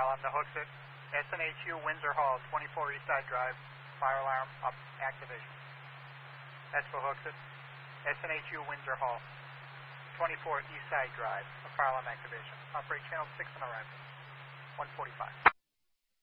alarm to Hooksett. SNHU Windsor Hall, 24 Eastside Drive, fire alarm up, activation. That's for Hooksett. SNHU Windsor Hall, 24 Eastside Drive, fire alarm activation. Operate channel 6 on arrival, 145.